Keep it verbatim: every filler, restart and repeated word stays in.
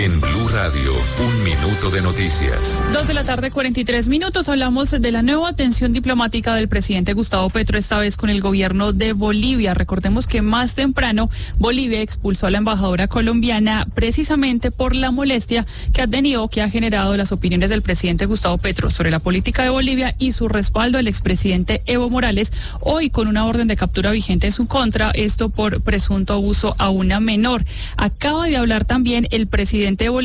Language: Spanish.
En Blue Radio, un minuto de noticias. Dos de la tarde, cuarenta y tres minutos. Hablamos de la nueva tensión diplomática del presidente Gustavo Petro, esta vez con el gobierno de Bolivia. Recordemos que más temprano Bolivia expulsó a la embajadora colombiana precisamente por la molestia que ha tenido, que ha generado las opiniones del presidente Gustavo Petro sobre la política de Bolivia y su respaldo al expresidente Evo Morales, hoy con una orden de captura vigente en su contra, esto por presunto abuso a una menor. Acaba de hablar también el presidente de Bolivia